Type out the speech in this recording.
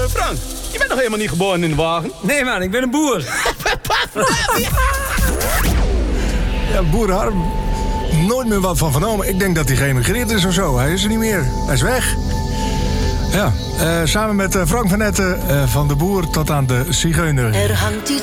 Frank, je bent nog helemaal niet geboren in de wagen. Nee man, ik ben een boer. Ja, boer Harm. Nooit meer wat van vernomen. Ik denk dat hij geëmigreerd is of zo. Hij is er niet meer. Hij is weg. Ja, samen met Frank van Etten, van de boer tot aan de zigeuner. Er hangt iets